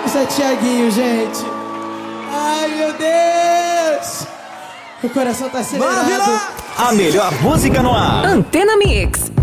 Isso é Thiaguinho, gente. Ai, meu Deus. O coração tá acelerado. A melhor música no ar. Antena Mix.